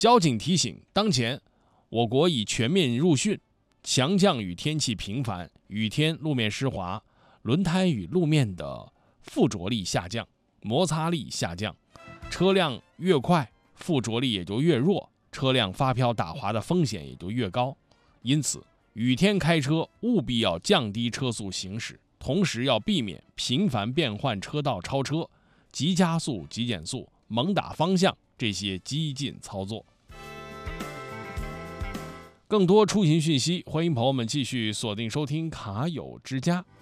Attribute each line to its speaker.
Speaker 1: 交警提醒，当前我国已全面入汛，强降雨天气频繁，雨天路面湿滑，轮胎与路面的附着力下降，摩擦力下降，车辆越快，附着力也就越弱，车辆发飘打滑的风险也就越高。因此，雨天开车务必要降低车速行驶，同时要避免频繁变换车道超车、急加速、急减速、猛打方向这些激进操作。更多出行讯息，欢迎朋友们继续锁定收听卡友之家。